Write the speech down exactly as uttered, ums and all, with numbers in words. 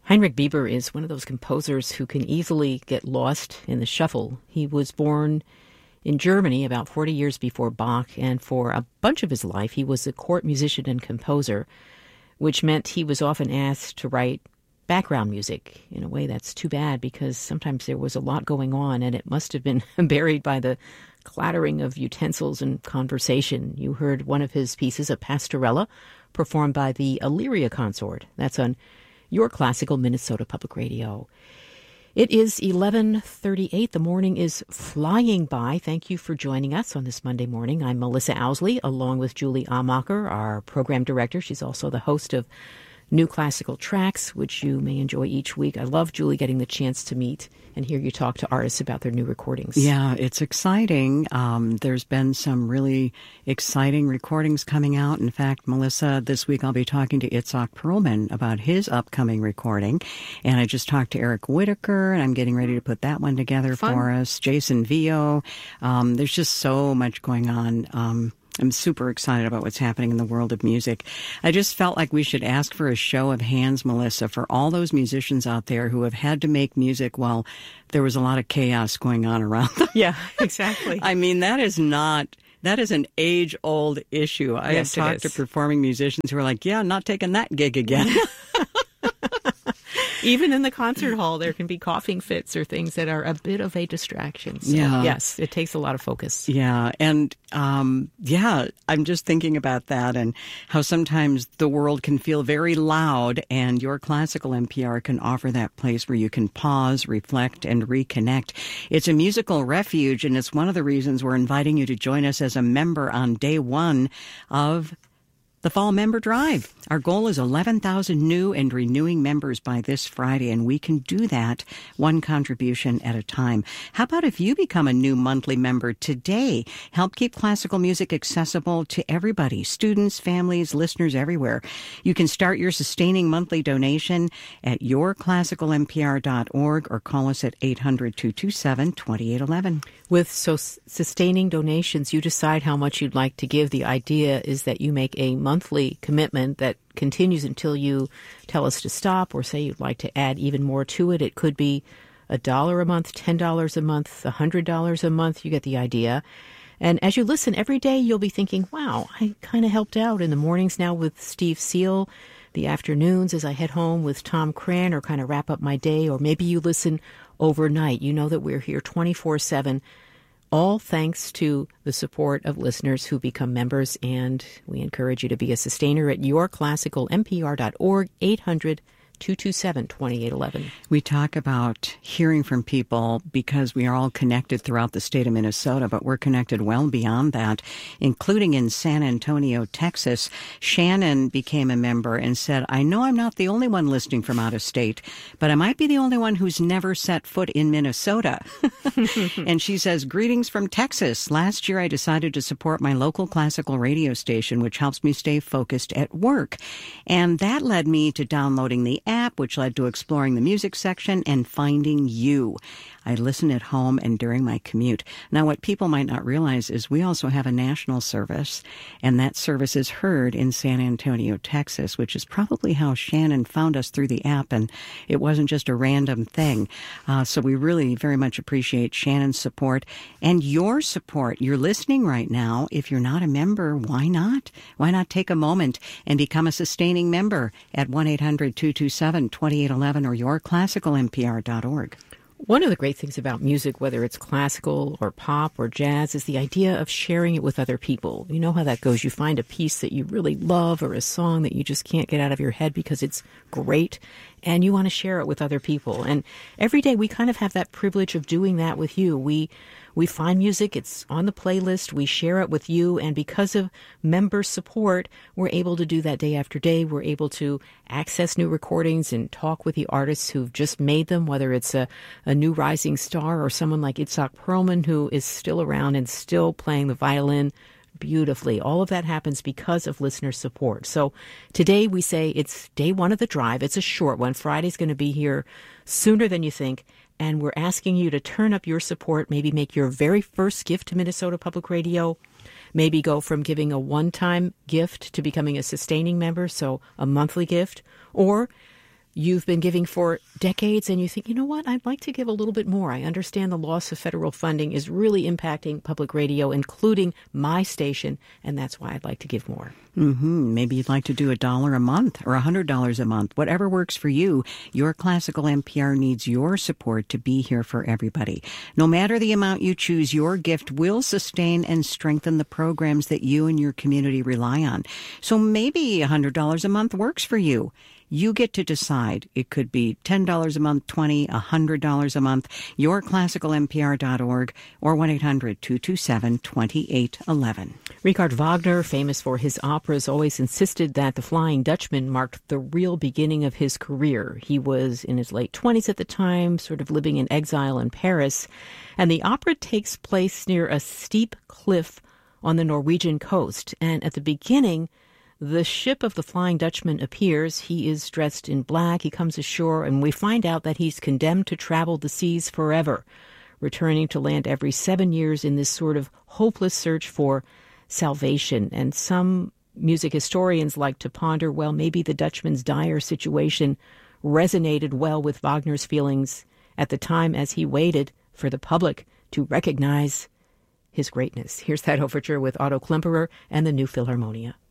Heinrich Bieber is one of those composers who can easily get lost in the shuffle. He was born in Germany about forty years before Bach, and for a bunch of his life he was a court musician and composer, which meant he was often asked to write background music. In a way, that's too bad, because sometimes there was a lot going on, and it must have been buried by the clattering of utensils and conversation. You heard one of his pieces, a pastorella, performed by the Illyria Consort. That's on Your Classical Minnesota Public Radio. It is eleven thirty-eight. The morning is flying by. Thank you for joining us on this Monday morning. I'm Melissa Owsley, along with Julie Amacher, our program director. She's also the host of New Classical Tracks, which you may enjoy each week. I love, Julie, getting the chance to meet and hear you talk to artists about their new recordings. Yeah, it's exciting. Um, there's been some really exciting recordings coming out. In fact, Melissa, this week I'll be talking to Itzhak Perlman about his upcoming recording. And I just talked to Eric Whitaker, and I'm getting ready to put that one together Fun. for us. Jason Vio. Um, there's just so much going on. Um, I'm super excited about what's happening in the world of music. I just felt like we should ask for a show of hands, Melissa, for all those musicians out there who have had to make music while there was a lot of chaos going on around them. Yeah, exactly. I mean, that is not... That is an age-old issue. I yes, have talked to performing musicians who are like, yeah, not taking that gig again. Even in the concert hall, there can be coughing fits or things that are a bit of a distraction. So, yeah. yes, it takes a lot of focus. Yeah. And, um, yeah, I'm just thinking about that and how sometimes the world can feel very loud, and Your Classical N P R can offer that place where you can pause, reflect, and reconnect. It's a musical refuge, and it's one of the reasons we're inviting you to join us as a member on day one of the Fall Member Drive. Our goal is eleven thousand new and renewing members by this Friday, and we can do that one contribution at a time. How about if you become a new monthly member today? Help keep classical music accessible to everybody, students, families, listeners everywhere. You can start your sustaining monthly donation at your classical n p r dot org or call us at eight hundred, two two seven, two eight one one. With so sustaining donations, you decide how much you'd like to give. The idea is that you make a monthly commitment that continues until you tell us to stop, or say you'd like to add even more to it. It could be a dollar a month, ten dollars a month, a hundred dollars a month. You get the idea. And as you listen every day, you'll be thinking, wow, I kind of helped out in the mornings now with Steve Seal, the afternoons as I head home with Tom Cran, or kind of wrap up my day. Or maybe you listen overnight. You know that we're here twenty-four seven, all thanks to the support of listeners who become members. And we encourage you to be a sustainer at your classical n p r dot org, eight hundred, two two seven, two eight one one. We talk about hearing from people because we are all connected throughout the state of Minnesota, but we're connected well beyond that, including in San Antonio, Texas. Shannon became a member and said, I know I'm not the only one listening from out of state, but I might be the only one who's never set foot in Minnesota. And she says, greetings from Texas. Last year I decided to support my local classical radio station, which helps me stay focused at work. And that led me to downloading the app, which led to exploring the music section and finding you. I listen at home and during my commute. Now, what people might not realize is we also have a national service, and that service is heard in San Antonio, Texas, which is probably how Shannon found us through the app, and it wasn't just a random thing. Uh, so we really very much appreciate Shannon's support and your support. You're listening right now. If you're not a member, why not? Why not take a moment and become a sustaining member at one eight hundred, two two seven, two eight one one or your classical n p r dot org. One of the great things about music, whether it's classical or pop or jazz, is the idea of sharing it with other people. You know how that goes. You find a piece that you really love or a song that you just can't get out of your head because it's great, and you want to share it with other people. And every day we kind of have that privilege of doing that with you. We we find music, it's on the playlist, we share it with you, and because of member support, we're able to do that day after day. We're able to access new recordings and talk with the artists who've just made them, whether it's a, a new rising star or someone like Itzhak Perlman, who is still around and still playing the violin beautifully. All of that happens because of listener support. So today we say it's day one of the drive. It's a short one. Friday's going to be here sooner than you think. And we're asking you to turn up your support, maybe make your very first gift to Minnesota Public Radio, maybe go from giving a one-time gift to becoming a sustaining member, so a monthly gift, or you've been giving for decades and you think, you know what, I'd like to give a little bit more. I understand the loss of federal funding is really impacting public radio, including my station, and that's why I'd like to give more. Mm-hmm. Maybe you'd like to do a dollar a month or a hundred dollars a month. Whatever works for you. Your Classical N P R needs your support to be here for everybody. No matter the amount you choose, your gift will sustain and strengthen the programs that you and your community rely on. So maybe a hundred dollars a month works for you. You get to decide. It could be ten dollars a month, twenty dollars, one hundred dollars a month. your classical n p r dot org or one eight hundred two two seven two eight one one. Richard Wagner, famous for his operas, always insisted that The Flying Dutchman marked the real beginning of his career. He was in his late twenties at the time, sort of living in exile in Paris, and the opera takes place near a steep cliff on the Norwegian coast. And at the beginning, the ship of the Flying Dutchman appears. He is dressed in black. He comes ashore, and we find out that he's condemned to travel the seas forever, returning to land every seven years in this sort of hopeless search for salvation. And some music historians like to ponder, well, maybe the Dutchman's dire situation resonated well with Wagner's feelings at the time as he waited for the public to recognize his greatness. Here's that overture with Otto Klemperer and the New Philharmonia.